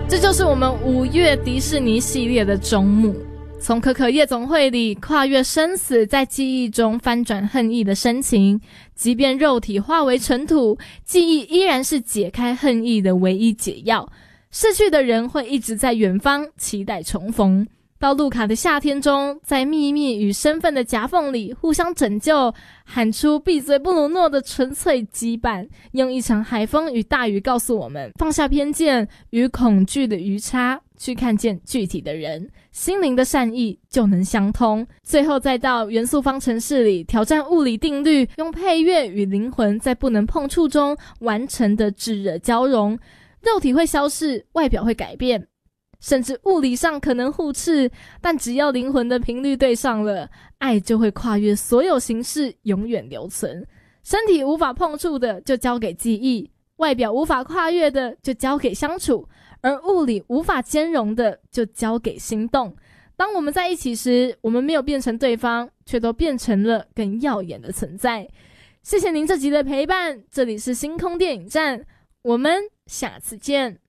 这就是我们5月迪士尼系列的终幕。从可可夜总会里跨越生死，在记忆中翻转恨意的深情，即便肉体化为尘土，记忆依然是解开恨意的唯一解药。逝去的人会一直在远方期待重逢。到路卡的夏天中，在秘密与身份的夹缝里互相拯救，喊出闭嘴布鲁诺的纯粹羁绊，用一场海风与大雨告诉我们，放下偏见与恐惧的余差，去看见具体的人，心灵的善意就能相通。最后再到元素方程式里挑战物理定律，用配乐与灵魂在不能碰触中完成的炙热交融。肉体会消逝，外表会改变，甚至物理上可能互斥，但只要灵魂的频率对上了，爱就会跨越所有形式，永远留存。身体无法碰触的就交给记忆，外表无法跨越的就交给相处，而物理无法兼容的就交给心动。当我们在一起时，我们没有变成对方，却都变成了更耀眼的存在。谢谢您这集的陪伴，这里是星空电影站，我们下次见。